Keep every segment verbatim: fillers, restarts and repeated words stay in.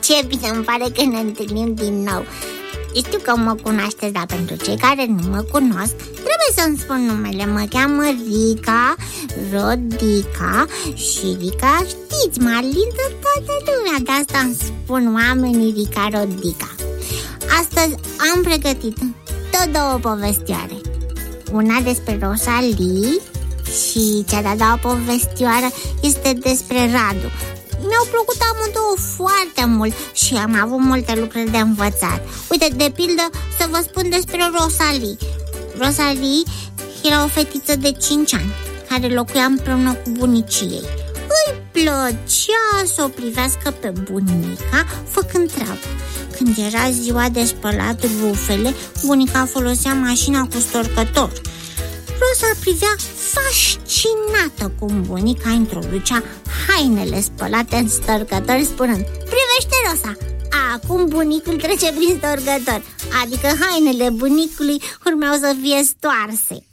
Ce bine îmi pare că ne întâlnim din nou. Știu că mă cunoașteți, dar pentru cei care nu mă cunosc, trebuie să-mi spun numele. Mă cheamă Rica Rodica și Rica, știți, mă alindă toată lumea. De asta îmi spun oamenii Rica Rodica. Astăzi am pregătit tot două povestioare. Una despre Rosalie și cea de-a doua povestioară este despre Radu. Mi-au plăcut amândouă foarte mult și am avut multe lucruri de învățat. Uite, de pildă, să vă spun despre Rosalie. Rosalie era o fetiță de cinci ani care locuia împreună cu bunicii ei. Îi plăcea să o privească pe bunica făcând treabă. Când era ziua de spălat rufele, bunica folosea mașina cu storcător. Rosa privea fascinată cum bunica introducea hainele spălate în storcător, spunând: "Privește, Rosa, acum bunicul trece prin storcător", adică hainele bunicului urmeau să fie stoarse.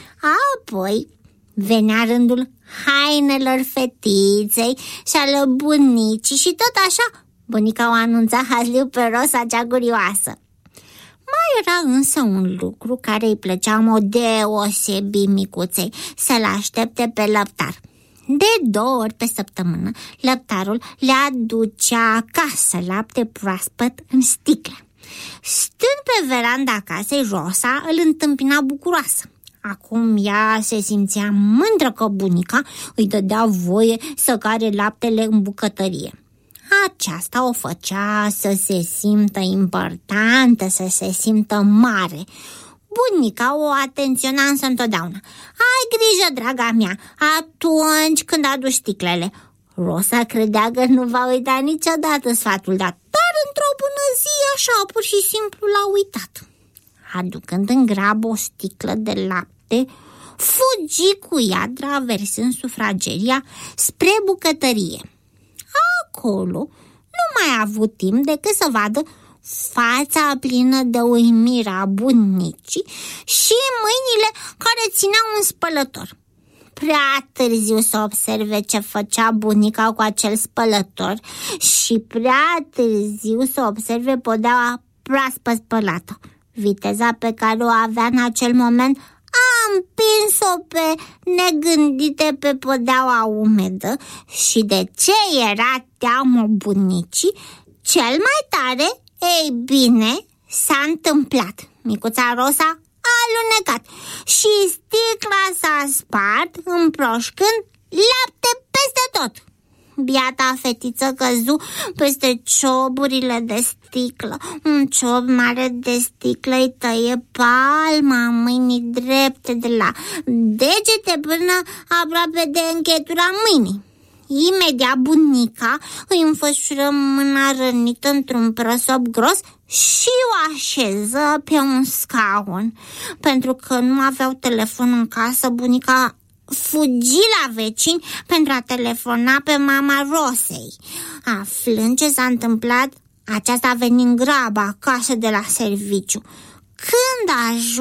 Apoi venea rândul hainelor fetiței și ale bunicii și tot așa bunica o anunța hazliu pe Rosa cea curioasă. Mai era însă un lucru care îi plăcea în mod deosebit micuței: să-l aștepte pe lăptar. De două ori pe săptămână, lăptarul le aducea acasă lapte proaspăt în sticlă. Stând pe veranda casei, Rosa îl întâmpina bucuroasă. Acum ea se simțea mândră că bunica îi dădea voie să care laptele în bucătărie. Aceasta o făcea să se simtă importantă, să se simtă mare. Bunica o atenționa însă întotdeauna: "Ai grijă, draga mea, atunci când aduci sticlele." Rosa credea că nu va uita niciodată sfatul dat, dar într-o bună zi, așa, pur și simplu l-a uitat. Aducând în grabă o sticlă de lapte, fugi cu ea, traversând sufrageria spre bucătărie. Acolo nu mai a avut timp decât să vadă fața plină de uimire a bunicii și mâinile care țineau un spălător. Prea târziu să observe ce făcea bunica cu acel spălător și prea târziu să observe podeaua proaspăt spălată. Viteza pe care o avea în acel moment a împins-o pe negândite pe podeaua umedă și de ce era teamă bunicii, cel mai tare, ei bine, s-a întâmplat. Micuța Rosa a alunecat și sticla s-a spart, împroșcând lapte peste tot. Biata fetiță căzu peste cioburile de sticlă. Un ciob mare de sticlă îi tăie palma mâinii drepte de la degete până aproape de închetura mâinii. Imediat bunica îi înfășură mâna rănită într-un prosop gros și o așeză pe un scaun. Pentru că nu aveau telefon în casă, bunica fugi la vecini pentru a telefona pe mama Rosei. Aflând ce s-a întâmplat, aceasta a venit în grabă acasă de la serviciu. Când a ajuns